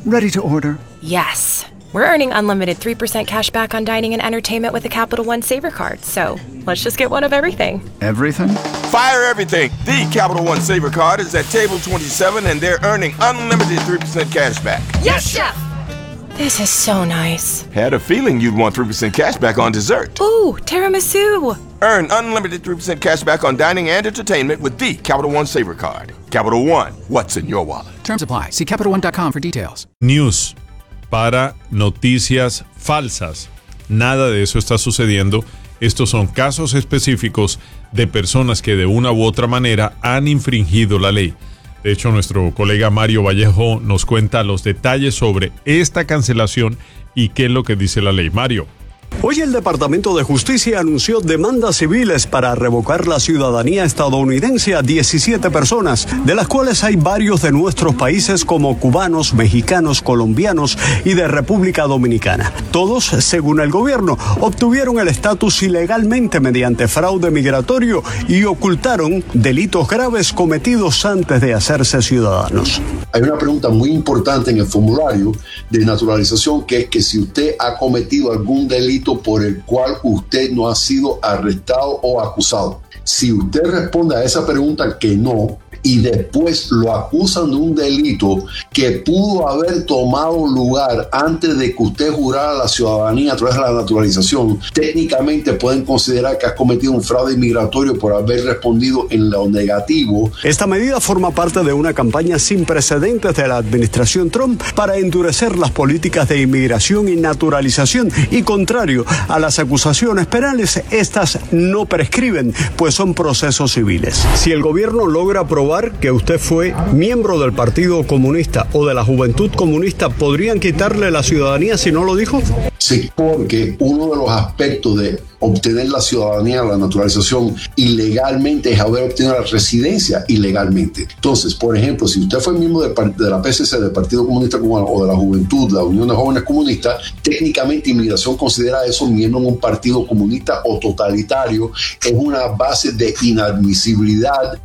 Ready to order. Yes. We're earning unlimited 3% cash back on dining and entertainment with the Capital One Saver Card, so let's just get one of everything. Everything? Fire everything. The Capital One Saver Card is at table 27 and they're earning unlimited 3% cash back. Yes, Chef! This is so nice. Had a feeling you'd want 3% cash back on dessert. Ooh, tiramisu! Earn unlimited 3% cash back on dining and entertainment with the Capital One Saver Card. Capital One, what's in your wallet? Terms apply. See CapitalOne.com for details. News para noticias falsas. Nada de eso está sucediendo. Estos son casos específicos de personas que de una u otra manera han infringido la ley. De hecho, nuestro colega Mario Vallejo nos cuenta los detalles sobre esta cancelación y qué es lo que dice la ley. Mario. Hoy el Departamento de Justicia anunció demandas civiles para revocar la ciudadanía estadounidense a 17 personas, de las cuales hay varios de nuestros países como cubanos, mexicanos, colombianos y de República Dominicana. Todos, según el gobierno, obtuvieron el estatus ilegalmente mediante fraude migratorio y ocultaron delitos graves cometidos antes de hacerse ciudadanos. Hay una pregunta muy importante en el formulario de naturalización, que es que si usted ha cometido algún delito por el cual usted no ha sido arrestado o acusado. Si usted responde a esa pregunta que no, y después lo acusan de un delito que pudo haber tomado lugar antes de que usted jurara la ciudadanía a través de la naturalización, técnicamente pueden considerar que ha cometido un fraude migratorio por haber respondido en lo negativo. Esta medida forma parte de una campaña sin precedentes de la administración Trump para endurecer las políticas de inmigración y naturalización, y contrario a las acusaciones penales, estas no prescriben, pues son procesos civiles. Si el gobierno logra probar que usted fue miembro del Partido Comunista o de la Juventud Comunista, ¿podrían quitarle la ciudadanía si no lo dijo? Sí, porque uno de los aspectos de obtener la ciudadanía, la naturalización ilegalmente, es haber obtenido la residencia ilegalmente. Entonces, por ejemplo, si usted fue miembro de la PCC, del Partido Comunista Cubano, o de la Juventud, la Unión de Jóvenes Comunistas, técnicamente inmigración considera eso miembro en un partido comunista o totalitario. Es una base de inadmisibilidad.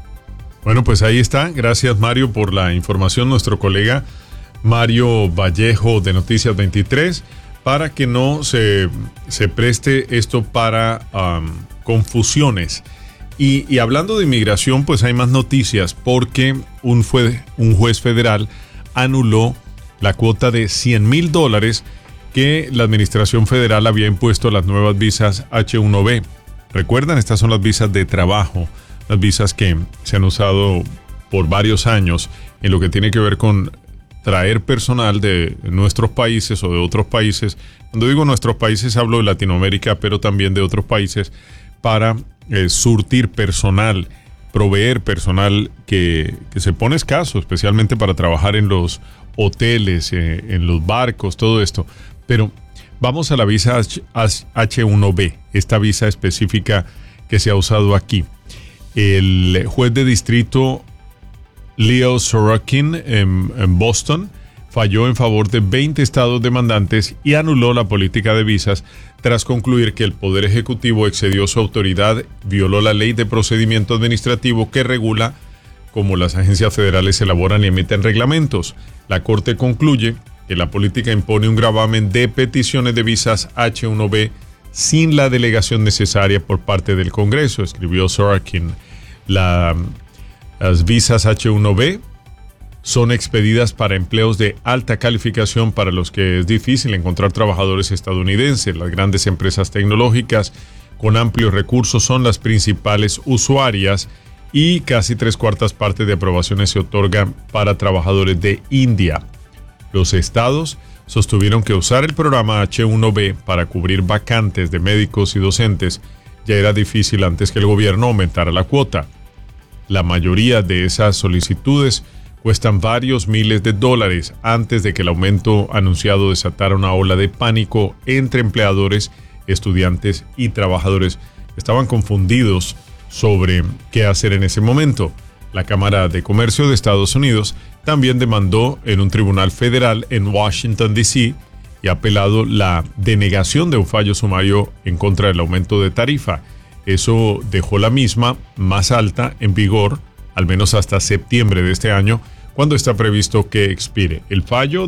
Bueno, pues ahí está. Gracias, Mario, por la información. Nuestro colega Mario Vallejo de Noticias 23, para que no se preste esto para confusiones. Y hablando de inmigración, pues hay más noticias, porque un juez federal anuló la cuota de $100,000 que la administración federal había impuesto a las nuevas visas H-1B. ¿Recuerdan? Estas son las visas de trabajo, las visas que se han usado por varios años en lo que tiene que ver con traer personal de nuestros países o de otros países. Cuando digo nuestros países hablo de Latinoamérica, pero también de otros países, para surtir personal, proveer personal que se pone escaso, especialmente para trabajar en los hoteles, en los barcos, todo esto. Pero vamos a la visa H-1B, esta visa específica que se ha usado aquí. El juez de distrito Leo Sorokin en Boston falló en favor de 20 estados demandantes y anuló la política de visas tras concluir que el Poder Ejecutivo excedió su autoridad, violó la ley de procedimiento administrativo que regula cómo las agencias federales elaboran y emiten reglamentos. La Corte concluye que la política impone un gravamen de peticiones de visas H-1B sin la delegación necesaria por parte del Congreso, escribió Sorokin. Las visas H-1B son expedidas para empleos de alta calificación para los que es difícil encontrar trabajadores estadounidenses. Las grandes empresas tecnológicas con amplios recursos son las principales usuarias y casi 3/4 partes de aprobaciones se otorgan para trabajadores de India. Los estados sostuvieron que usar el programa H-1B para cubrir vacantes de médicos y docentes ya era difícil antes que el gobierno aumentara la cuota. La mayoría de esas solicitudes cuestan varios miles de dólares antes de que el aumento anunciado desatara una ola de pánico entre empleadores, estudiantes y trabajadores. Estaban confundidos sobre qué hacer en ese momento. La Cámara de Comercio de Estados Unidos también demandó en un tribunal federal en Washington, D.C. y ha apelado la denegación de un fallo sumario en contra del aumento de tarifa. Eso dejó la misma más alta en vigor, al menos hasta septiembre de este año, cuando está previsto que expire. El fallo